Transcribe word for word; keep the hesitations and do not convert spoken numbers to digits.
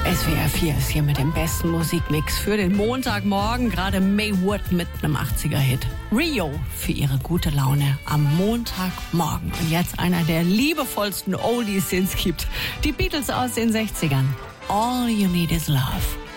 S W R vier ist hier mit dem besten Musikmix für den Montagmorgen. Gerade Mae Wood mit einem achtziger-Hit. Rio für ihre gute Laune am Montagmorgen. Und jetzt einer der liebevollsten Oldies, den es gibt. Die Beatles aus den sechzigern. All You Need Is Love.